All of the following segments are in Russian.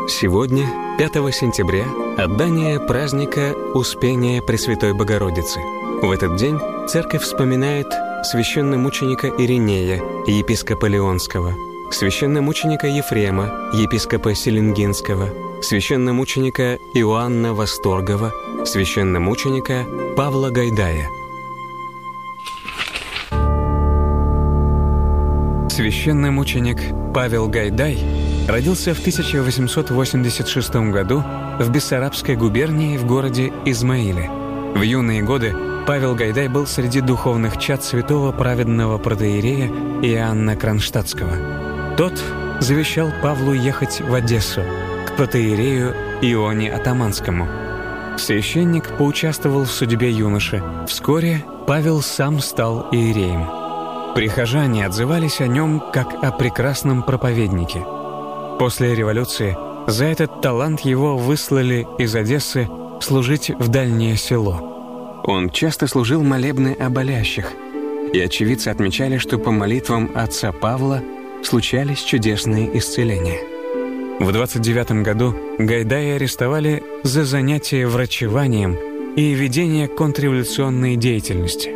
Сегодня, 5 сентября, отдание праздника Успения Пресвятой Богородицы. В этот день церковь вспоминает священномученика Иринея, епископа Леонского, священномученика Ефрема, епископа Селенгинского, священномученика Иоанна Восторгова, священномученика Павла Гайдая. Священномученик Павел Гайдай родился в 1886 году в Бессарабской губернии в городе Измаиле. В юные годы Павел Гайдай был среди духовных чад святого праведного протоиерея Иоанна Кронштадтского. Тот завещал Павлу ехать в Одессу, к протоиерею Ионе Атаманскому. Священник поучаствовал в судьбе юноши. Вскоре Павел сам стал иереем. Прихожане отзывались о нем как о прекрасном проповеднике. После революции за этот талант его выслали из Одессы служить в дальнее село. Он часто служил молебны о болящих, и очевидцы отмечали, что по молитвам отца Павла случались чудесные исцеления. В 29 году Гайдая арестовали за занятие врачеванием и ведение контрреволюционной деятельности.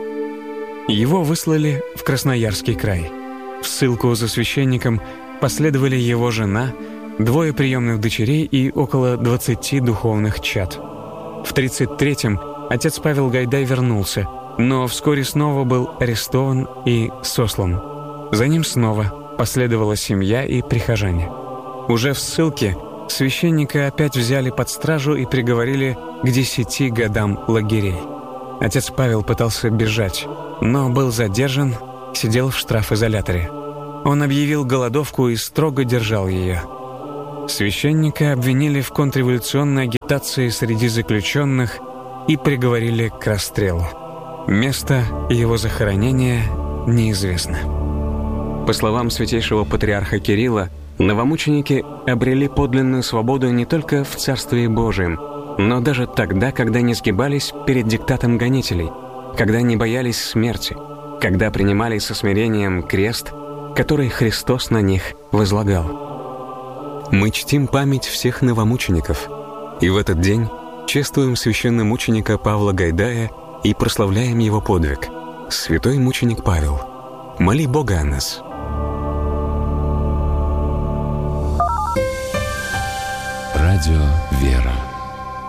Его выслали в Красноярский край. В ссылку за священником последовали его жена, 2 приемных дочерей и около 20 духовных чад. В 1933-м отец Павел Гайдай вернулся, но вскоре снова был арестован и сослан. За ним снова последовала семья и прихожане. Уже в ссылке священника опять взяли под стражу и приговорили к 10 годам лагерей. Отец Павел пытался бежать, но был задержан, сидел в штрафизоляторе. Он объявил голодовку и строго держал ее. Священника обвинили в контрреволюционной агитации среди заключенных и приговорили к расстрелу. Место его захоронения неизвестно. По словам святейшего патриарха Кирилла, новомученики обрели подлинную свободу не только в Царстве Божием, но даже тогда, когда не сгибались перед диктатом гонителей, когда не боялись смерти, когда принимали со смирением крест, который Христос на них возлагал. Мы чтим память всех новомучеников, и в этот день чествуем священномученика Павла Гайдая и прославляем его подвиг. Святой мученик Павел, моли Бога о нас. Радио «Вера».